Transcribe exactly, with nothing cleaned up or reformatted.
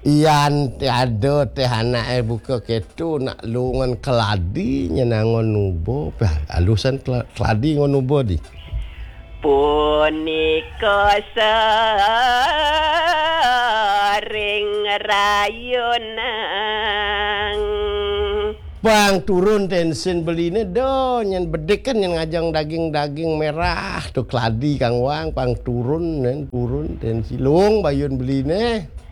Iyan tiada teh anak eh buka ketu nak lungan keladi nyenangon nubo. Alusan keladi ngon nubo di. Punika sering rayunan. Bang turun tensin beline do nyen bedek kan nyen ngajang daging-daging merah tu keladi Kang Wang pang turun nen turun tensi lung bayun beline.